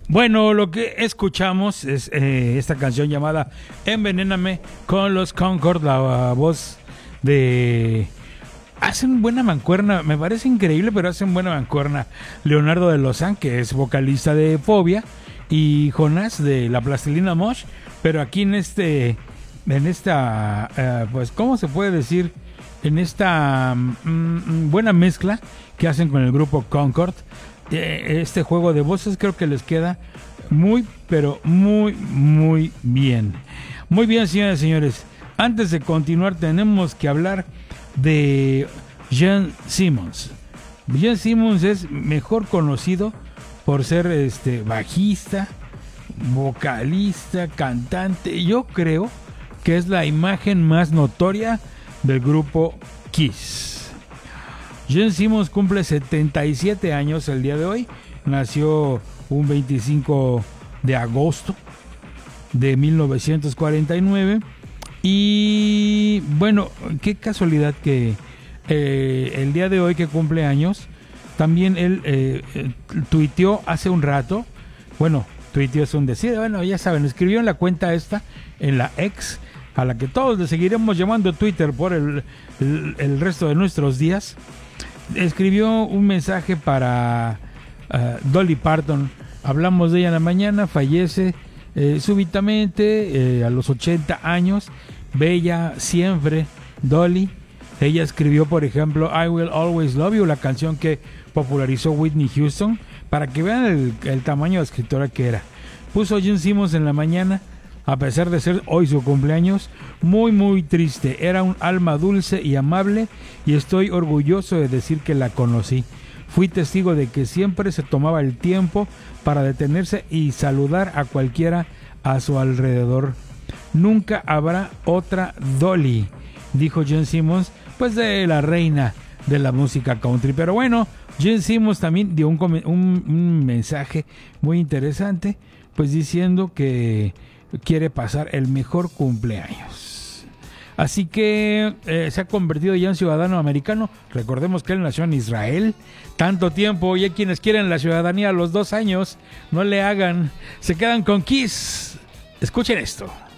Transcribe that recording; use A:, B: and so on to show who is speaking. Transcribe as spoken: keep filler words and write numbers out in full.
A: Bueno, lo que escuchamos es eh, esta canción llamada Envenéname con los Concord, la voz de... Hacen buena mancuerna, me parece increíble, pero hacen buena mancuerna. Leonardo de Lozán, que es vocalista de Fobia, y Jonás de La Plastilina Mosh, pero aquí en este, en esta, uh, pues, ¿cómo se puede decir? En esta mm, buena mezcla que hacen con el grupo Concord. Este juego de voces creo que les queda muy, pero muy, muy bien. Muy bien, señoras y señores. Antes de continuar, tenemos que hablar de Gene Simmons. Gene Simmons es mejor conocido por ser este bajista, vocalista, cantante. Yo creo que es la imagen más notoria del grupo Kiss. Gene Simmons cumple setenta y siete años el día de hoy. Nació un veinticinco de agosto de mil novecientos cuarenta y nueve. Y bueno, qué casualidad que eh, el día de hoy que cumple años, también él eh, eh, tuiteó hace un rato. Bueno, tuiteó es un decir. Bueno, ya saben, escribió en la cuenta esta, en la ex, a la que todos le seguiremos llamando Twitter por el, el, el resto de nuestros días. Escribió un mensaje para uh, Dolly Parton. Hablamos de ella en la mañana. Fallece eh, súbitamente eh, a los ochenta años. Bella siempre, Dolly. Ella escribió, por ejemplo, I Will Always Love You, la canción que popularizó Whitney Houston, para que vean el, el tamaño de escritora que era. Puso Gene Simmons en la mañana, a pesar de ser hoy su cumpleaños, muy muy triste. Era un alma dulce y amable y estoy orgulloso de decir que la conocí. Fui testigo de que siempre se tomaba el tiempo para detenerse y saludar a cualquiera a su alrededor. Nunca habrá otra Dolly, dijo Gene Simmons, pues de la reina de la música country. Pero bueno, Gene Simmons también dio un, un, un mensaje muy interesante, pues diciendo que quiere pasar el mejor cumpleaños. Así que eh, se ha convertido ya en ciudadano americano. Recordemos que él nació en Israel. Tanto tiempo, y hay quienes quieren la ciudadanía a los dos años. No le hagan. Se quedan con Kiss. Escuchen esto.